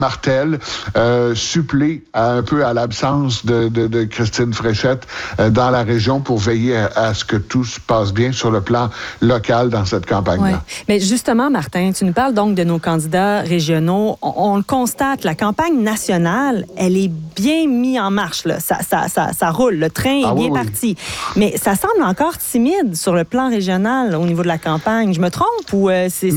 Martel, supplée un peu à l'absence de Christine Fréchette dans la région pour veiller à ce que tout se passe bien sur le plan local dans cette campagne-là. Oui. Mais justement, Martin, tu nous parles donc de nos candidats régionaux. On le constate, la campagne nationale, elle est bien mise en marche. Là. Ça roule, le train est bien parti. Mais ça semble encore timide sur le plan régional au niveau de la campagne. Je me trompe ou c'est...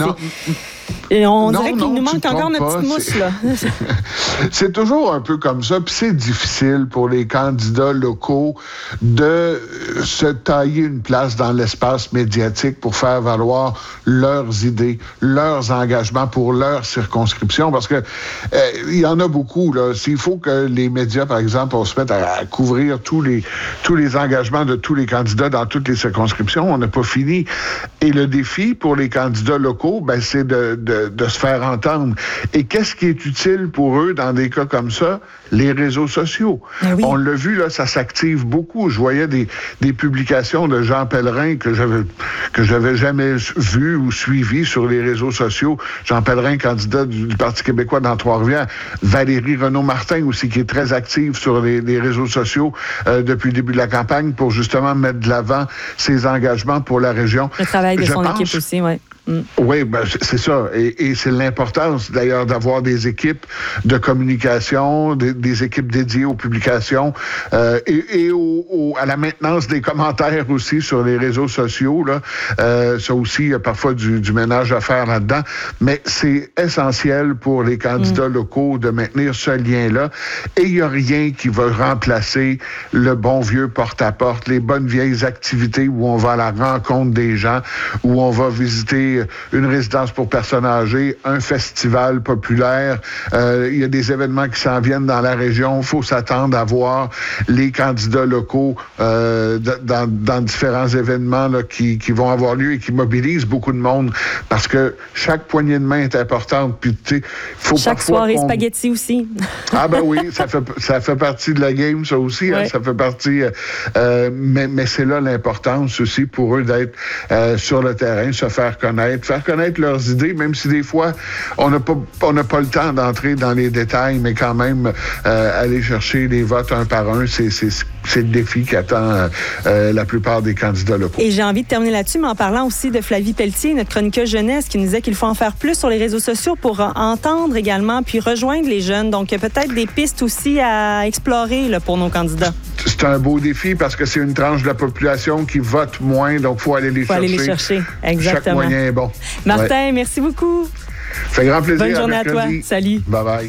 Et on dirait qu'il nous manque encore notre petite mousse, là. C'est toujours un peu comme ça, puis c'est difficile pour les candidats locaux de se tailler une place dans l'espace médiatique pour faire valoir leurs idées, leurs engagements pour leur circonscription, parce que il y en a beaucoup, là. S'il faut que les médias, par exemple, on se mette à couvrir tous les engagements de tous les candidats dans toutes les circonscriptions, on n'a pas fini. Et le défi pour les candidats locaux, c'est de se faire entendre. Et qu'est-ce qui est utile pour eux dans des cas comme ça? Les réseaux sociaux. Oui. On l'a vu, là, ça s'active beaucoup. Je voyais des publications de Jean Pellerin que j'avais jamais vu ou suivi sur les réseaux sociaux. Jean Pellerin, candidat du Parti québécois dans Trois-Rivières. Valérie Renaud-Martin aussi, qui est très active sur les réseaux sociaux depuis le début de la campagne pour justement mettre de l'avant ses engagements pour la région. Le travail de son équipe aussi, oui. Oui, c'est ça. Et c'est l'importance, d'ailleurs, d'avoir des équipes de communication, des équipes dédiées aux publications et à la maintenance des commentaires aussi sur les réseaux sociaux. Là. Ça aussi, il y a parfois du ménage à faire là-dedans. Mais c'est essentiel pour les candidats locaux de maintenir ce lien-là. Et il n'y a rien qui va remplacer le bon vieux porte-à-porte, les bonnes vieilles activités où on va à la rencontre des gens, où on va visiter une résidence pour personnes âgées, un festival populaire. Il y a des événements qui s'en viennent dans la région. Il faut s'attendre à voir les candidats locaux dans différents événements là, qui vont avoir lieu et qui mobilisent beaucoup de monde parce que chaque poignée de main est importante. Puis, faut chaque soirée spaghetti aussi. Ah ben oui, ça fait partie de la game, ça aussi. Ouais. Hein, ça fait partie... mais c'est là l'importance aussi pour eux d'être sur le terrain, se faire connaître leurs idées, même si des fois, on n'a pas le temps d'entrer dans les détails, mais quand même, aller chercher les votes un par un, c'est le défi qui attend la plupart des candidats locaux. Et j'ai envie de terminer là-dessus, mais en parlant aussi de Flavie Pelletier, notre chroniqueuse jeunesse, qui nous disait qu'il faut en faire plus sur les réseaux sociaux pour entendre également, puis rejoindre les jeunes. Donc, peut-être des pistes aussi à explorer là, pour nos candidats. C'est un beau défi parce que c'est une tranche de la population qui vote moins, donc il faut aller les chercher. Exactement. Chaque moyen est bon. Martin, merci beaucoup. Ça fait grand plaisir. Bonne journée à toi. Salut. Bye-bye.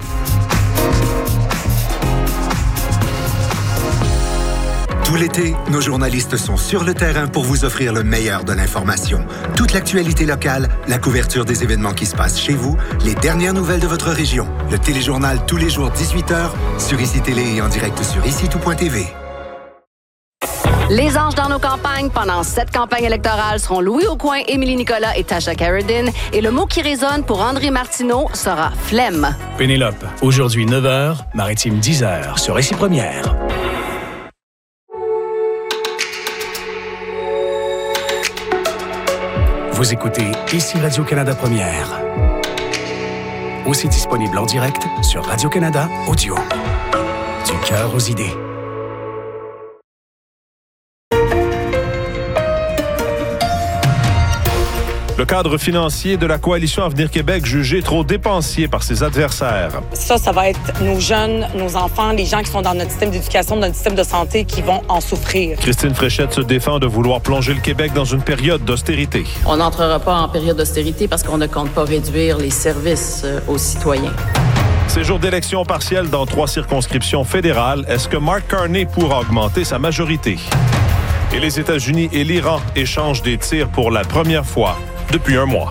Tout l'été, nos journalistes sont sur le terrain pour vous offrir le meilleur de l'information. Toute l'actualité locale, la couverture des événements qui se passent chez vous, les dernières nouvelles de votre région. Le téléjournal tous les jours 18h sur ICI Télé et en direct sur ICI-tout.tv. Les anges dans nos campagnes pendant cette campagne électorale seront Louis Aucoin, Émilie Nicolas et Tasha Carradine. Et le mot qui résonne pour André Martineau sera flemme. Pénélope, aujourd'hui 9h, Maritime 10h sur ICI Première. Vous écoutez ici Radio-Canada Première. Aussi disponible en direct sur Radio-Canada Audio. Du cœur aux idées. Le cadre financier de la coalition Avenir Québec jugé trop dépensier par ses adversaires. Ça va être nos jeunes, nos enfants, les gens qui sont dans notre système d'éducation, dans notre système de santé qui vont en souffrir. Christine Fréchette se défend de vouloir plonger le Québec dans une période d'austérité. On n'entrera pas en période d'austérité parce qu'on ne compte pas réduire les services aux citoyens. Ces jours d'élection partielle dans 3 circonscriptions fédérales, est-ce que Mark Carney pourra augmenter sa majorité? Et les États-Unis et l'Iran échangent des tirs pour la première fois depuis un mois.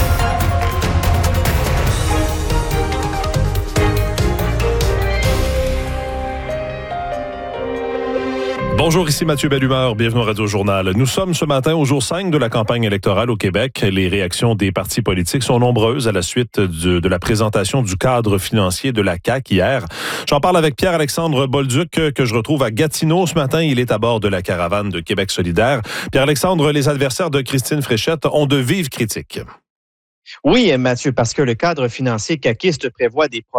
Bonjour, ici Mathieu Bellumeur, bienvenue au Radio-Journal. Nous sommes ce matin au jour 5 de la campagne électorale au Québec. Les réactions des partis politiques sont nombreuses à la suite de la présentation du cadre financier de la CAQ hier. J'en parle avec Pierre-Alexandre Bolduc que je retrouve à Gatineau ce matin. Il est à bord de la caravane de Québec solidaire. Pierre-Alexandre, les adversaires de Christine Fréchette ont de vives critiques. Oui, Mathieu, parce que le cadre financier caquiste prévoit des